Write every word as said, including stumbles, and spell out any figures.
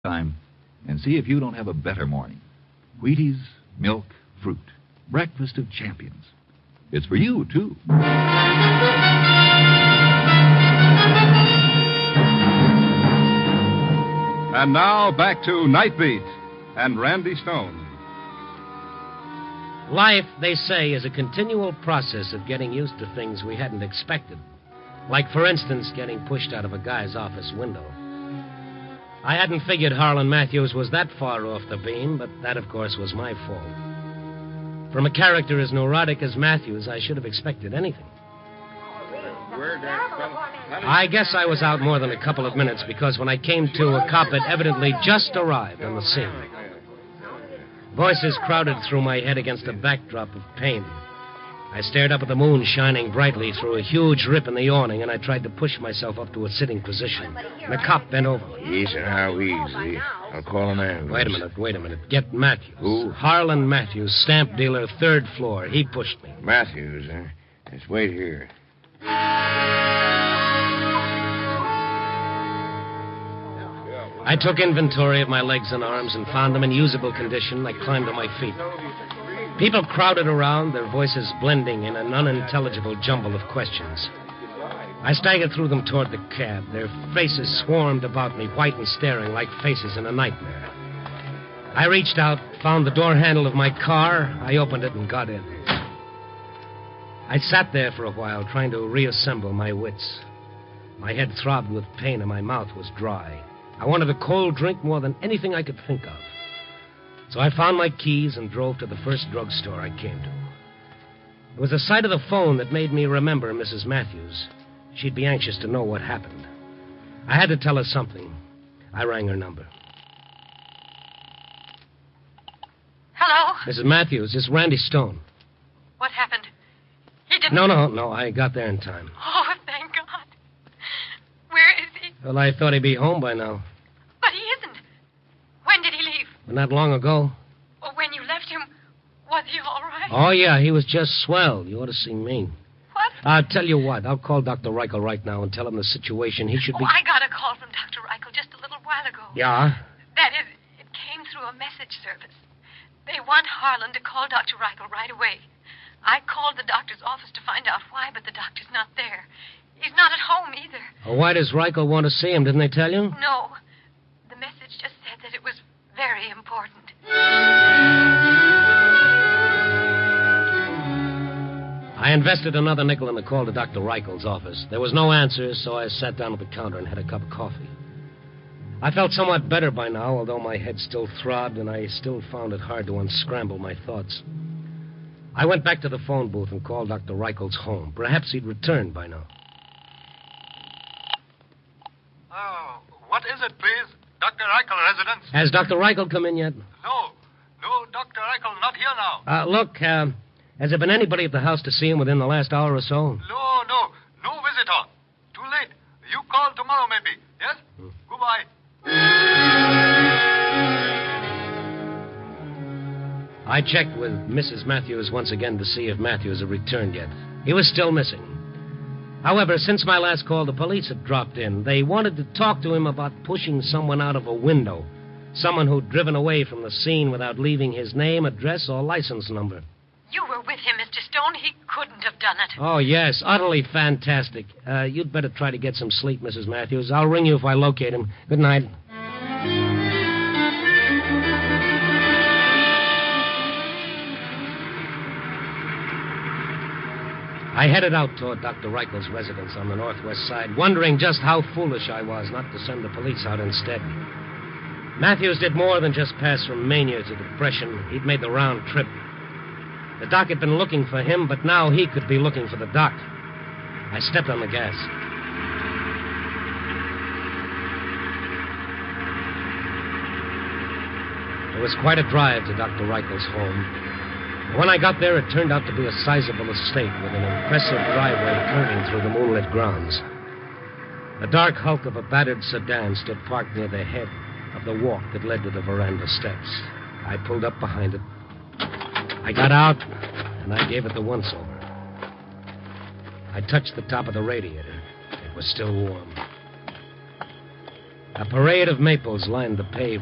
Time and see if you don't have a better morning. Wheaties, milk, fruit. Breakfast of champions. It's for you, too. And now back to Night Beat and Randy Stone. Life, they say, is a continual process of getting used to things we hadn't expected. Like, for instance, getting pushed out of a guy's office window. I hadn't figured Harlan Matthews was that far off the beam, but that, of course, was my fault. From a character as neurotic as Matthews, I should have expected anything. I guess I was out more than a couple of minutes because when I came to, a cop had evidently just arrived on the scene. Voices crowded through my head against a backdrop of pain. I stared up at the moon shining brightly through a huge rip in the awning, and I tried to push myself up to a sitting position. The cop bent over. Easy now, easy. I'll call an ambulance. Wait a minute, wait a minute. Get Matthews. Who? Harlan Matthews, stamp dealer, third floor. He pushed me. Matthews, huh? Just wait here. I took inventory of my legs and arms and found them in usable condition. I climbed to my feet. People crowded around, their voices blending in an unintelligible jumble of questions. I staggered through them toward the cab. Their faces swarmed about me, white and staring like faces in a nightmare. I reached out, found the door handle of my car. I opened it and got in. I sat there for a while, trying to reassemble my wits. My head throbbed with pain and my mouth was dry. I wanted a cold drink more than anything I could think of. So I found my keys and drove to the first drugstore I came to. It was the sight of the phone that made me remember Missus Matthews. She'd be anxious to know what happened. I had to tell her something. I rang her number. Hello? Missus Matthews, it's Randy Stone. What happened? He didn't... No, no, no, I got there in time. Oh, thank God. Where is he? Well, I thought he'd be home by now. But he isn't. When did he leave? Not long ago. Well, when you left him, was he all right? Oh, yeah, he was just swell. You ought to see me. What? I'll tell you what. I'll call Doctor Reichel right now and tell him the situation. He should oh, be... I got a call from Doctor Reichel just a little while ago. Yeah? That is, it came through a message service. They want Harlan to call Doctor Reichel right away. I called the doctor's office to find out why, but the doctor's not there. He's not at home either. Well, why does Reichel want to see him? Didn't they tell you? No. The message just said that it was very important. I invested another nickel in the call to Doctor Reichel's office. There was no answer, so I sat down at the counter and had a cup of coffee. I felt somewhat better by now, although my head still throbbed, and I still found it hard to unscramble my thoughts. I went back to the phone booth and called Doctor Reichel's home. Perhaps he'd returned by now. Oh, what is it, please? Doctor Reichel residence? Has Doctor Reichel come in yet? No. No, Doctor Reichel not here now. Uh, look, uh, has there been anybody at the house to see him within the last hour or so? No, no. No visitor. Too late. You call tomorrow, maybe. Yes? Hmm. Goodbye. I checked with Missus Matthews once again to see if Matthews had returned yet. He was still missing. However, since my last call, the police had dropped in. They wanted to talk to him about pushing someone out of a window. Someone who'd driven away from the scene without leaving his name, address, or license number. You were with him, Mister Stone. He couldn't have done it. Oh, yes. Utterly fantastic. Uh, you'd better try to get some sleep, Missus Matthews. I'll ring you if I locate him. Good night. I headed out toward Doctor Reichel's residence on the northwest side, wondering just how foolish I was not to send the police out instead. Matthews did more than just pass from mania to depression. He'd made the round trip. The doc had been looking for him, but now he could be looking for the doc. I stepped on the gas. It was quite a drive to Doctor Reichel's home. When I got there, it turned out to be a sizable estate with an impressive driveway curving through the moonlit grounds. The dark hulk of a battered sedan stood parked near the head of the walk that led to the veranda steps. I pulled up behind it. I got out, and I gave it the once-over. I touched the top of the radiator. It was still warm. A parade of maples lined the pavement.